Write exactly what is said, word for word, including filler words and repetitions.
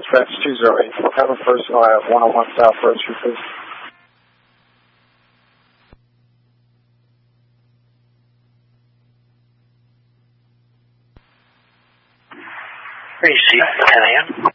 dispatch two zero eight four. Have a personal I have one oh one South Road Street, please. Receive ten A M